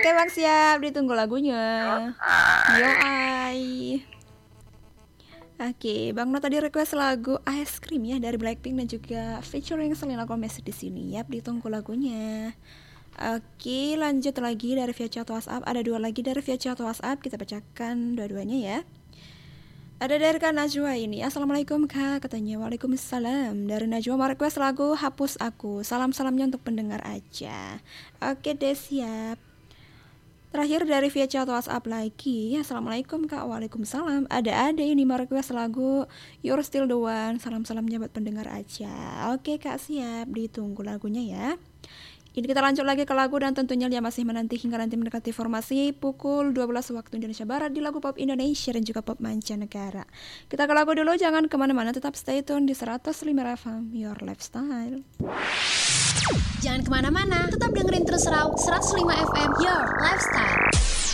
Oke Bang, siap, ditunggu lagunya. Yo ai. Oke, Bang No tadi request lagu Ice Cream ya dari Blackpink dan juga featuring Selena Gomez di sini. Yap, ditunggu lagunya. Oke, lanjut lagi dari via chat WhatsApp. Ada 2 lagi dari via chat WhatsApp. Kita bacakan dua-duanya ya. Ada dari Kak Najwa ini. Assalamualaikum Kak, katanya. Waalaikumsalam. Dari Najwa mau request lagu Hapus Aku. Salam-salamnya untuk pendengar aja. Oke deh, siap. Terakhir dari via chat WhatsApp lagi. Assalamualaikum Kak. Waalaikumsalam. Ada ini mau request lagu You're Still the One. Salam-salamnya buat pendengar aja. Oke Kak, siap. Ditunggu lagunya ya. Ini kita lanjut lagi ke lagu dan tentunya dia masih menanti hingga nanti mendekati formasi pukul 12 waktu Indonesia Barat di lagu pop Indonesia dan juga pop mancanegara. Kita ke lagu dulu, jangan kemana-mana, tetap stay tune di 105 FM Your Lifestyle. Jangan kemana-mana, tetap dengerin terus 105 FM Your Lifestyle.